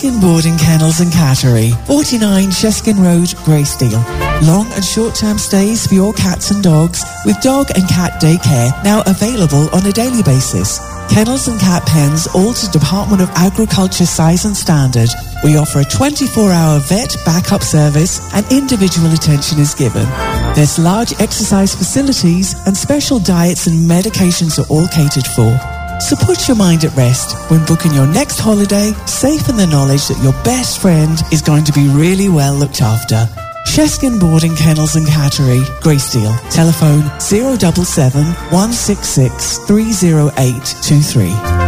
Sheskin Boarding Kennels and Cattery, 49 Sheskin Road, Greysteel. Long and short-term stays for your cats and dogs with dog and cat daycare now available on a daily basis. Kennels and cat pens all to Department of Agriculture size and standard. We offer a 24-hour vet backup service and individual attention is given. There's large exercise facilities and special diets and medications are all catered for. So put your mind at rest when booking your next holiday, safe in the knowledge that your best friend is going to be really well looked after. Sheskin Boarding Kennels and Cattery, Greysteel. Telephone 077 166 30823.